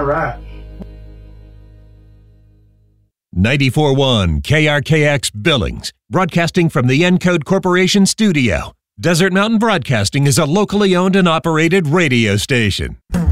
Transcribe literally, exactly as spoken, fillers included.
right. ninety-four point one K R K X Billings, broadcasting from the Encode Corporation studio. Desert Mountain Broadcasting is a locally owned and operated radio station.